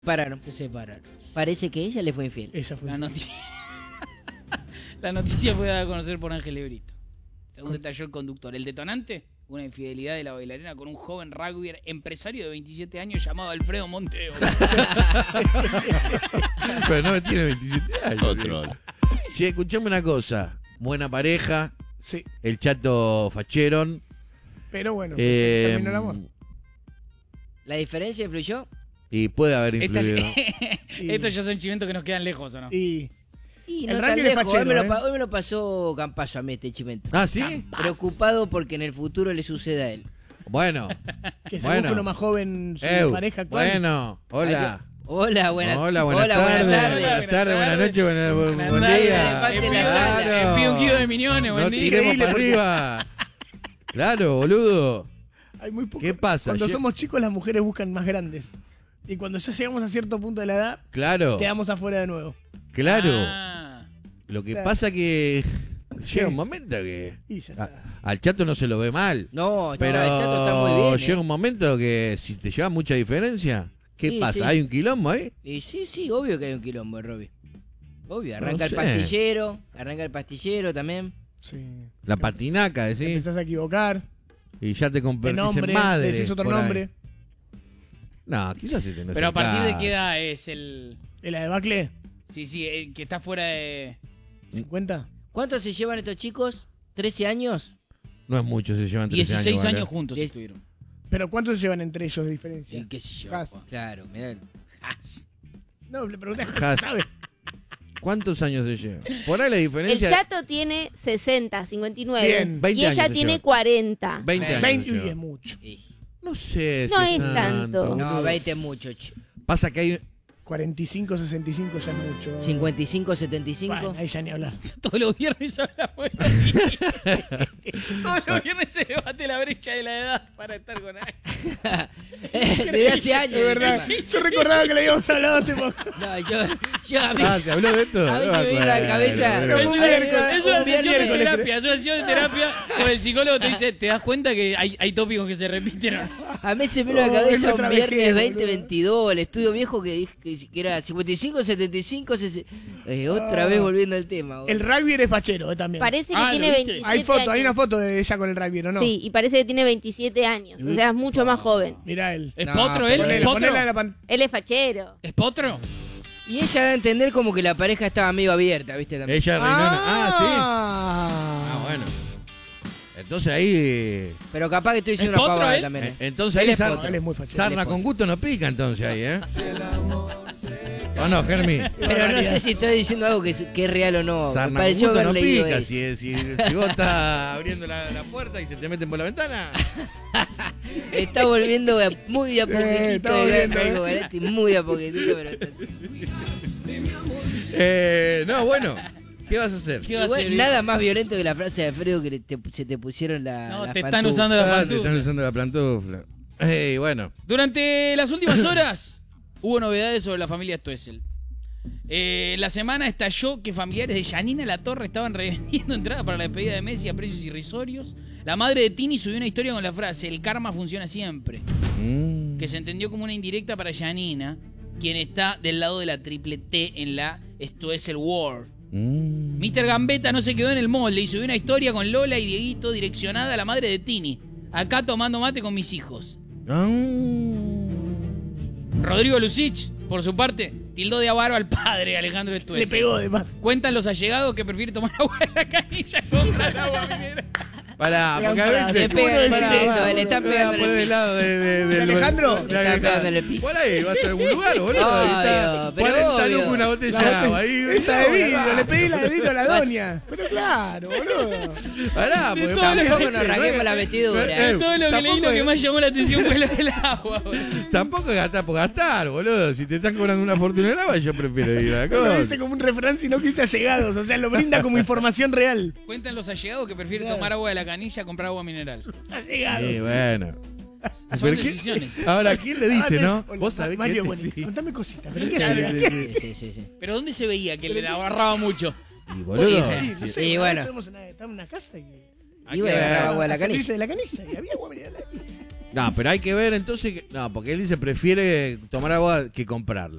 Se separaron. Parece que ella le fue infiel. Ella fue La infiel. noticia, la noticia fue dada a conocer por Ángel Lebrito. Según detalló el conductor, el detonante, una infidelidad de la bailarina con un joven rugby empresario de 27 años llamado Alfredo Monteo. Pero no tiene 27 años. Otro. Che, escuchame una cosa. Buena pareja, Sí, el chato facheron. pero bueno, Eh, terminó el amor. ¿La diferencia influyó? Y puede haber influido. Estos ya son chimentos que nos quedan lejos, ¿o no? Y Y El no tan rugby es lejos. fachero, Hoy me lo pasó Campazo a mí este chimento. ¿Ah, sí? Preocupado porque en el futuro le suceda a él. Bueno. que se Bueno. busque uno más joven, su pareja actual. Bueno, hola. Hola, buenas Hola, buenas tardes. Buenas tardes, buenas noches, buen día. Elefante en la Claro. sala. Pido un kilo de miniones, buen No día. tiremos Increíble para porque- arriba. Claro, boludo. Hay muy poco. ¿Qué pasa? Cuando Yo- somos chicos, las mujeres buscan más grandes. Y cuando ya llegamos a cierto punto de la edad, Claro. quedamos afuera de nuevo. Claro. Ah, Lo que Claro. pasa que Sí. llega un momento que Y ya a- está. al chato no se lo ve mal. No, Pero el chato está muy bien. llega un momento que si te lleva mucha diferencia, ¿qué Sí, pasa? sí. ¿Hay un quilombo ahí? Y sí, obvio que hay un quilombo, Robbie. Obvio, arranca No el sé. pastillero también. Sí. La patinaca, Te decís, empezás a equivocar. y ya te De convertís nombre, en madre. decís otro por ahí. nombre. No, quizás este no es pero a el partir de caso. qué edad es el... ¿De la debacle? Sí, que está fuera de... ¿50? ¿Cuántos se llevan estos chicos? ¿13 años? No es mucho, se llevan 13 16 años. años ¿vale? juntos Diez- estuvieron. ¿Pero cuántos se llevan entre ellos de diferencia? ¿Y qué sé yo? Has. Claro, mirá. No, le pregunté a Has. ¿sabe? ¿Cuántos años se llevan? Por ahí la El diferencia... Chato tiene 60, 59. Bien. 20 y ella años se tiene llevan. 40. 20 años. 20 se y llevan. es mucho. No sé No si es tanto. No, 20 es mucho. Pasa que hay... 45, 65 ya es mucho. 55, 75. Bueno, ahí ya ni hablar. Todos los viernes hablamos de Todos los viernes se debate la brecha de la edad para estar con alguien. Desde hace años. De verdad. Yo recordaba que lo habíamos hablado hace poco. No, yo a mí. Ah, ¿se habló de esto? A mí No me me viene a la acuerdo, cabeza. boludo. Pero Es un una, miércoles, es una un sesión de miércoles. terapia, es una sesión de terapia con el psicólogo te dice, ¿te das cuenta que hay tópicos que se repiten? A mí se me vino a la Oh, es cabeza nuestra un viernes vejez, 2022, el estudio viejo que era 55, 75, otra vez volviendo al tema. boludo. El rugby es fachero también. Parece que Ah, tiene ¿lo viste? 27 Hay foto, años. hay una foto de ella con el rugby, ¿o no? Sí, y parece que tiene 27 años. O sea, es mucho más joven. Mirá él. ¿Es No, potro él? ¿Es Ponela, potro? ponela en la pantalla. Él es fachero. ¿Es potro? Y ella da a entender como que la pareja estaba medio abierta, ¿viste? También. Ella reinona. Sí. Ah, Ah, bueno. Entonces ahí... Pero capaz que estoy diciendo ¿Es una potro pavada él? también. Entonces Él ahí es sarna, potro. él es muy fachero. sarna con gusto no pica entonces ahí, ¿eh? ¿O no, Germi? Pero no sé si estoy diciendo algo que es real o no. Me Sarna con pareció gusto haber no leído pica. eso. Si vos estás abriendo la puerta y se te meten por la ventana... Está volviendo muy de a poquitito. está volviendo, algo, Galati, muy de a poquitito, pero está así. No, bueno. ¿Qué vas a hacer? ¿Qué va a Igual, ser? nada más violento que la frase de Fredo que se te pusieron No, las te están pantuflas. usando la Te pantufla. están usando la plantufla. Bueno. Durante las últimas horas hubo novedades sobre la familia Stoessel. La semana estalló que familiares de Janina Latorre estaban revendiendo entradas para la despedida de Messi a precios irrisorios. La madre de Tini subió una historia con la frase "el karma funciona siempre", que se entendió como una indirecta para Janina, quien está del lado de la triple T en la Stoessel War. Mr. Gambetta no se quedó en el molde y subió una historia con Lola y Dieguito direccionada a la madre de Tini. Acá tomando mate con mis hijos. Rodrigo Lucich, por su parte, tildó de avaro al padre Alejandro Stoessel. Le pegó de más. Cuentan los allegados que prefiere tomar agua de la canilla contra el agua minera. Pará, porque a veces... Le pegan el Pará, piso, pará, le están pará, pegando en por el el piso. lado ¿De Alejandro? de Le están pegando en el piso. Por ahí, vas a algún lugar, boludo. Ahí está. Obvio, pero 40 obvio. lucas una botella de agua. Ahí, Esa de vidrio, pará. le pedí la de vidrio a la doña. Pero claro, boludo. Pará, porque todo lo Tampoco que- nos rasguemos la vestidura. Todo lo que leí, lo que más llamó la atención fue lo del agua. boludo. Tampoco es gastar por gastar, boludo. Si te están cobrando una fortuna en agua, yo prefiero ir a la No lo dice cosa. como un refrán, sino que dice allegados. O sea, lo brinda como información real. Cuentan los allegados que prefiere tomar agua de la canilla a comprar agua mineral. Allegados. Sí, bueno. Son Pero ¿quién- decisiones. Ahora, ¿quién le dice, no? Hola, Vos sabés Mario, que bueno, sí. contame cositas. ¿Pero qué Sí, hacía? sí, sí. Sí. Pero ¿dónde se veía que le agarraba mucho? Y boludo. Sí, no sé, Y bueno. Estábamos en una casa y... Y bueno, agua de la servirse canilla. de la canilla y había agua mineral ahí. No, pero hay que ver entonces. No, porque él dice prefiere tomar agua que comprarla.